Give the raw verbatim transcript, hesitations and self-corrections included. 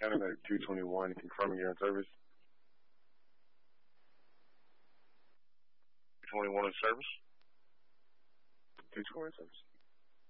Canada two twenty-one, confirming you're in service. two twenty-one in service? two twenty-one in service.